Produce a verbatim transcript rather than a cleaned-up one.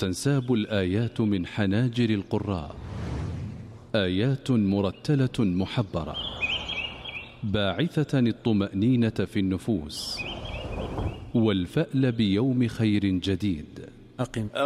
تنساب الآيات من حناجر القراء، آيات مرتلة محبرة باعثة الطمأنينة في النفوس والفأل بيوم خير جديد. أقم